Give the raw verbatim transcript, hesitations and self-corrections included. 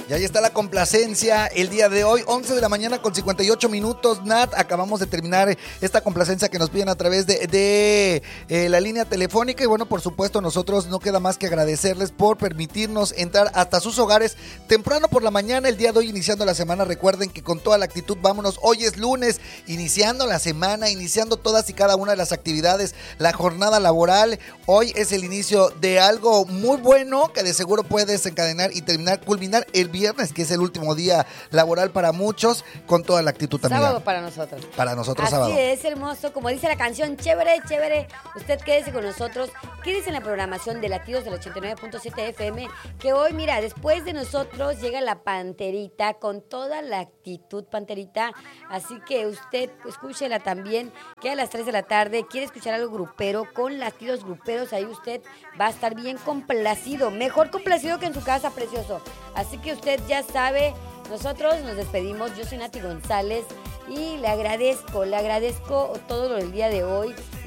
Y ahí está la complacencia el día de hoy, once de la mañana con cincuenta y ocho minutos. Nat, acabamos de terminar esta complacencia que nos piden a través de, de eh, la línea telefónica. Y bueno, por supuesto, nosotros no queda más que agradecerles por permitirnos entrar hasta sus hogares temprano por la mañana el día de hoy, iniciando la semana. Recuerden que con toda la actitud, vámonos. Hoy es lunes, iniciando la semana, iniciando todas y cada una de las actividades, la jornada laboral. Hoy es el inicio de algo muy bueno que de seguro puede desencadenar y terminar, culminar el viernes, que es el último día laboral para muchos, con toda la actitud también. Sábado para nosotros. Para nosotros Así sábado. Así es, hermoso. Como dice la canción, chévere, chévere. Usted quédese con nosotros. Quédese en la programación de Latidos del ochenta y nueve punto siete F M, que hoy, mira, después de nosotros llega la Panterita con toda la actitud, Panterita. Así que usted escúchela también, que a las tres de la tarde quiere escuchar algo grupero, con latidos gruperos. Ahí usted va a estar bien complacido. Mejor complacido que en su casa, precioso. Así que usted ya sabe, nosotros nos despedimos. Yo soy Nati González y le agradezco, le agradezco todo lo del día de hoy.